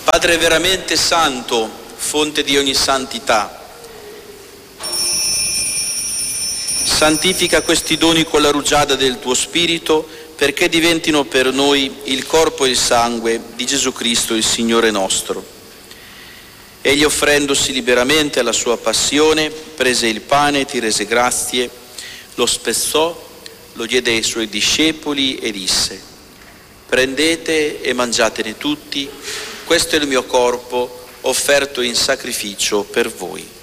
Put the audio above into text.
Padre veramente santo, fonte di ogni santità, santifica questi doni con la rugiada del tuo Spirito, perché diventino per noi il corpo e il sangue di Gesù Cristo, il Signore nostro. Egli, offrendosi liberamente alla sua passione, prese il pane, ti rese grazie, lo spezzò, lo diede ai suoi discepoli e disse: prendete e mangiatene tutti, questo è il mio corpo offerto in sacrificio per voi.